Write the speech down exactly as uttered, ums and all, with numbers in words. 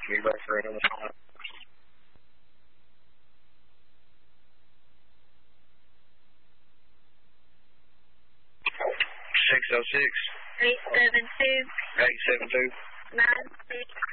Can you wait for it on the phone? six oh six. eight seven two. eight seven two. nine six.